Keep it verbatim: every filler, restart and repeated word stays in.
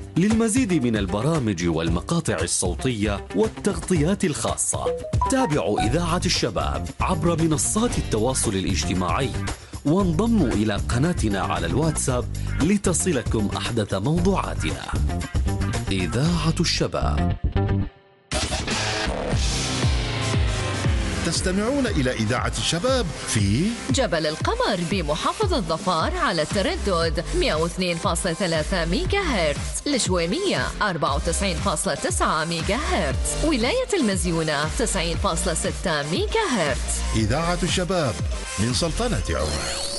للمزيد من البرامج والمقاطع الصوتية والتغطيات الخاصة تابعوا إذاعة الشباب عبر منصات التواصل الاجتماعي، وانضموا إلى قناتنا على الواتساب لتصلكم أحدث موضوعاتنا. إذاعة الشباب. تستمعون إلى إذاعة الشباب في جبل القمر بمحافظة ظفار على التردد مئة واثنين فاصلة ثلاثة ميجا هرتز، الشويمية أربعة وتسعين فاصلة تسعة ميجا هرتز، ولاية المزيونة تسعين فاصلة ستة ميجا هرتز. إذاعة الشباب من سلطنة عمان.